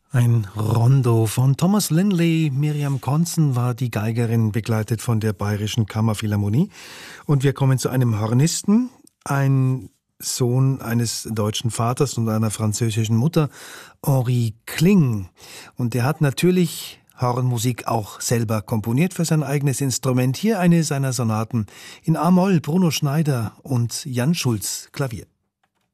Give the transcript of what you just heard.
Ein Rondo von Thomas Linley. Miriam Konzen war die Geigerin, begleitet von der Bayerischen Kammerphilharmonie. Und wir kommen zu einem Hornisten, ein Sohn eines deutschen Vaters und einer französischen Mutter, Henri Kling. Und der hat natürlich Hornmusik auch selber komponiert für sein eigenes Instrument. Hier eine seiner Sonaten in A-Moll, Bruno Schneider und Jan Schulz, Klavier.